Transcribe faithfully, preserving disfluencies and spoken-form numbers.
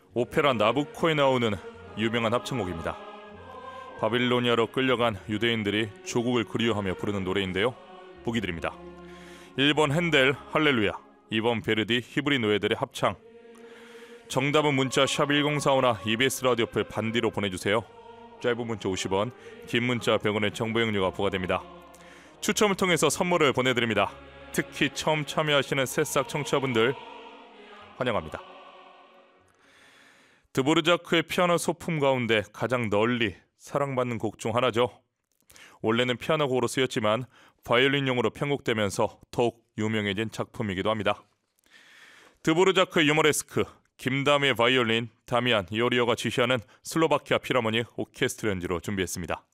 오페라 나부코에 나오는 유명한 합창곡입니다. 바빌로니아로 끌려간 유대인들이 조국을 그리워하며 부르는 노래인데요. 보기 드립니다. 일 번 핸델 할렐루야, 이 번 베르디 히브리 노예들의 합창. 정답은 문자 샵 일공사오나 이비에스 라디오플 반디로 보내주세요. 짧은 문자 오십 원, 긴 문자 백 원의 정보 이용료가 부과됩니다. 추첨을 통해서 선물을 보내드립니다. 특히 처음 참여하시는 새싹 청취자분들 환영합니다. 드보르자크의 피아노 소품 가운데 가장 널리 사랑받는 곡 중 하나죠. 원래는 피아노 곡으로 쓰였지만 바이올린용으로 편곡되면서 더욱 유명해진 작품이기도 합니다. 드보르자크의 유머레스크, 김다미의 바이올린, 다미안 이오리오가 지휘하는 슬로바키아 필하모닉 오케스트라 연주로 준비했습니다.